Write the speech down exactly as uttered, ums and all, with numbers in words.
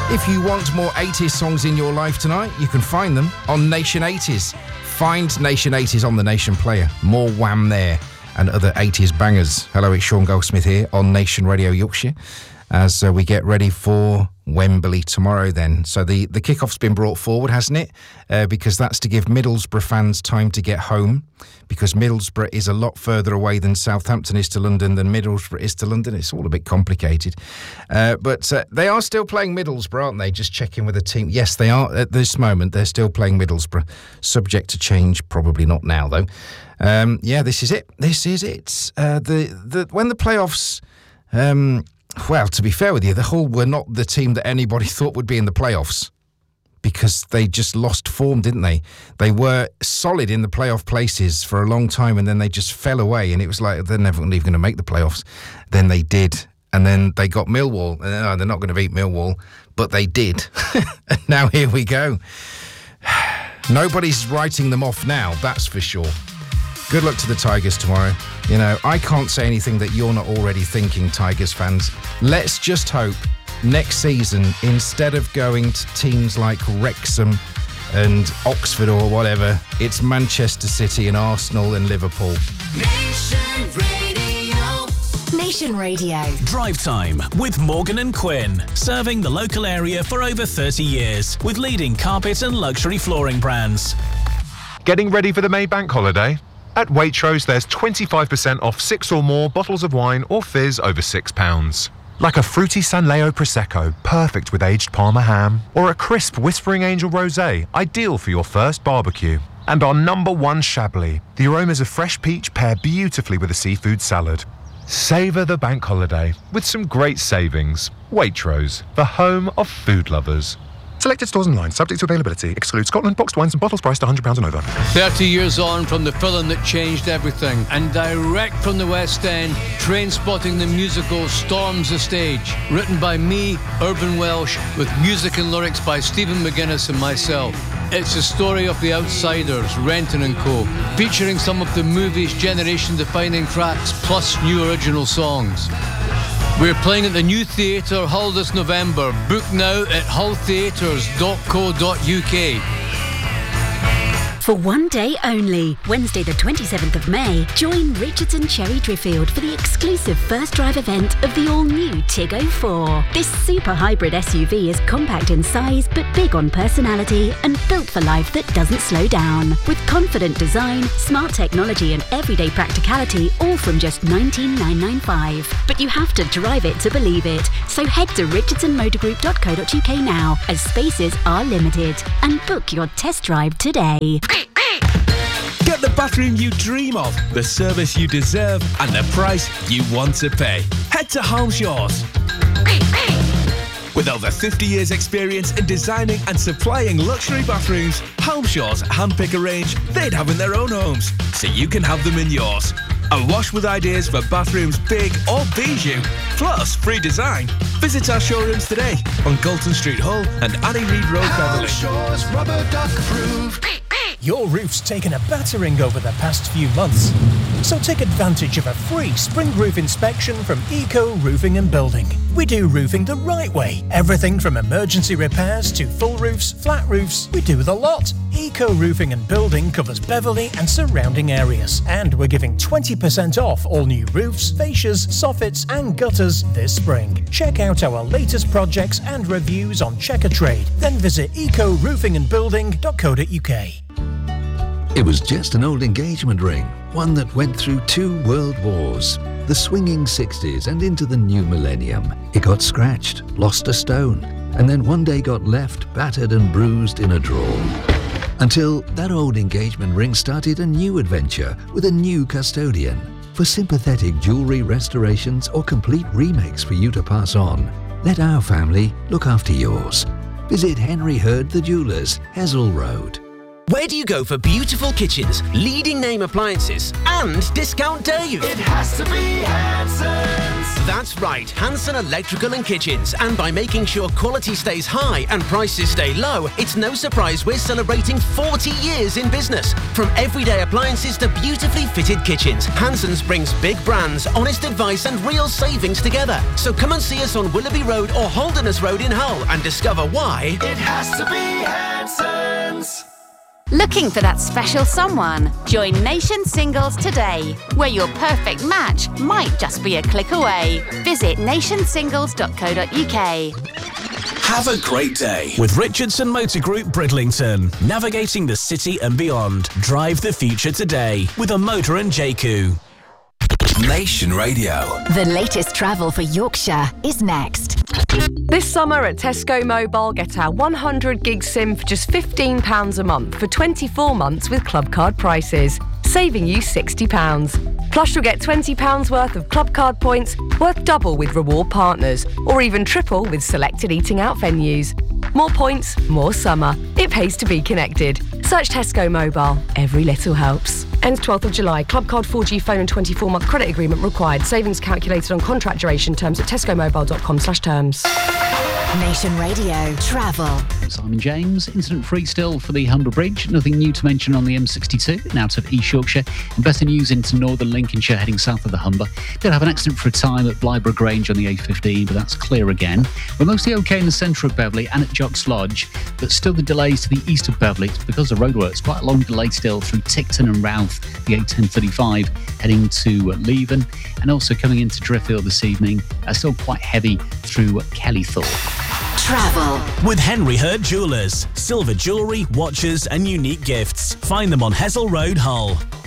If you want more eighties songs in your life tonight, you can find them on Nation eighties. Find Nation eighties on the Nation player. More Wham there and other eighties bangers. Hello, it's Sean Goldsmith here on Nation Radio Yorkshire as uh, we get ready for Wembley tomorrow then. So the, the kick-off's been brought forward, hasn't it? Uh, because that's to give Middlesbrough fans time to get home, because Middlesbrough is a lot further away than Southampton is to London, than Middlesbrough is to London. It's all a bit complicated. Uh, but uh, they are still playing Middlesbrough, aren't they? Just checking with the team. Yes, they are at this moment. They're still playing Middlesbrough. Subject to change, probably not now, though. Um, yeah, this is it. This is it. Uh, the, the when the playoffs... Um, Well, to be fair with you, the Hull were not the team that anybody thought would be in the playoffs because they just lost form, didn't they? They were solid in the playoff places for a long time and then they just fell away and it was like they're never even going to make the playoffs. Then they did. And then they got Millwall. And oh, they're not going to beat Millwall, but they did. And now here we go. Nobody's writing them off now, that's for sure. Good luck to the Tigers tomorrow. You know, I can't say anything that you're not already thinking, Tigers fans. Let's just hope next season, instead of going to teams like Wrexham and Oxford or whatever, it's Manchester City and Arsenal and Liverpool. Nation Radio. Nation Radio. Drive Time with Morgan and Quinn. Serving the local area for over thirty years with leading carpet and luxury flooring brands. Getting ready for the May Bank holiday? At Waitrose, there's twenty-five percent off six or more bottles of wine or fizz over six pounds. Like a fruity San Leo Prosecco, perfect with aged Parma ham, or a crisp Whispering Angel Rosé, ideal for your first barbecue. And our number one Chablis, the aromas of fresh peach pair beautifully with a seafood salad. Savour the bank holiday with some great savings. Waitrose, the home of food lovers. Selected stores online, subject to availability. Exclude Scotland, boxed wines and bottles priced one hundred pounds and over. thirty years on from the film that changed everything, and direct from the West End, Trainspotting the musical storms the stage. Written by me, Urban Welsh, with music and lyrics by Stephen McGuinness and myself. It's the story of The Outsiders, Renton and Co, featuring some of the movie's generation-defining tracks, plus new original songs. We're playing at the New Theatre Hull this November. Book now at hull theatres dot co dot uk. For one day only, Wednesday the twenty-seventh of May, join Richardson Cherry Driffield for the exclusive first drive event of the all-new Tig oh four. This super hybrid S U V is compact in size but big on personality and built for life that doesn't slow down. With confident design, smart technology and everyday practicality, all from just nineteen thousand nine hundred ninety-five pounds. But you have to drive it to believe it. So head to richardson motor group dot co dot uk now, as spaces are limited, and book your test drive today. Get the bathroom you dream of, the service you deserve, and the price you want to pay. Head to Holmeshaws. With over fifty years experience in designing and supplying luxury bathrooms, Holmeshaws handpick a range they'd have in their own homes, so you can have them in yours. Awash with ideas for bathrooms big or bijou, plus free design. Visit our showrooms today on Galton Street, Hull and Annie Reid Road, Beverley. Holmeshaws Rubber Duck Approved. Your roof's taken a battering over the past few months, so take advantage of a free spring roof inspection from Eco Roofing and Building. We do roofing the right way. Everything from emergency repairs to full roofs, flat roofs, we do the lot. Eco Roofing and Building covers Beverley and surrounding areas, and we're giving twenty percent off all new roofs, fascias, soffits and gutters this spring. Check out our latest projects and reviews on Checker Trade, then visit eco roofing and building dot co dot uk. It was just an old engagement ring, one that went through two world wars, the swinging sixties and into the new millennium. It got scratched, lost a stone, and then one day got left battered and bruised in a drawer. Until that old engagement ring started a new adventure with a new custodian. For sympathetic jewellery restorations or complete remakes for you to pass on, let our family look after yours. Visit Henry Hurd the Jewellers, Hessel Road. Where do you go for beautiful kitchens, leading name appliances, and discount dare you? It has to be Hanson's. That's right, Hanson Electrical and Kitchens. And by making sure quality stays high and prices stay low, it's no surprise we're celebrating forty years in business. From everyday appliances to beautifully fitted kitchens, Hanson's brings big brands, honest advice and real savings together. So come and see us on Willoughby Road or Holderness Road in Hull and discover why It has to be Hanson's. Looking for that special someone? Join Nation Singles today, where your perfect match might just be a click away. Visit nation singles dot co dot uk. Have a great day with Richardson Motor Group Bridlington. Navigating the city and beyond. Drive the future today with a motor and J C U. Nation Radio. The latest travel for Yorkshire is next. This summer at Tesco Mobile, get our one hundred gig SIM for just fifteen pounds a month for twenty-four months with Club Card prices, saving you sixty pounds. Plus you'll get twenty pounds worth of Club Card points, worth double with reward partners, or even triple with selected eating out venues. More points, more summer. It pays to be connected. Search Tesco Mobile. Every little helps. Ends twelfth of July. Club Card four G phone and twenty-four month credit agreement required. Savings calculated on contract duration. Terms at tesco mobile dot com slash terms. Nation Radio Travel. Simon James, incident free still for the Humber Bridge. Nothing new to mention on the M sixty-two and out of East Yorkshire. And better news into northern Lincolnshire heading south of the Humber. Did have an accident for a time at Blyborough Grange on the A fifteen, but that's clear again. We're mostly okay in the centre of Beverley and at Jock's Lodge, but still the delays to the east of Beverley. It's because of roadworks. Quite a long delay still through Ticton and Routh, the A ten thirty-five heading to uh, Leven, and also coming into Driffield this evening. Uh, still quite heavy through uh, Kellythorpe. Travel with Henry Hurd Jewellers. Silver jewellery, watches and unique gifts. Find them on Hessel Road, Hull.